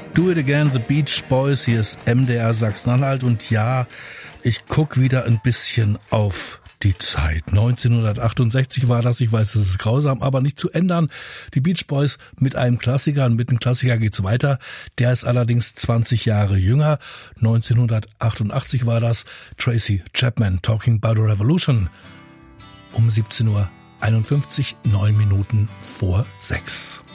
Do It Again, The Beach Boys, hier ist MDR Sachsen-Anhalt und ja, ich guck wieder ein bisschen auf die Zeit. 1968 war das, ich weiß, das ist grausam, aber nicht zu ändern. Die Beach Boys mit einem Klassiker, und mit dem Klassiker geht's weiter. Der ist allerdings 20 Jahre jünger. 1988 war das. Tracy Chapman, Talking About a Revolution. Um 17:51 Uhr, 9 Minuten vor 6.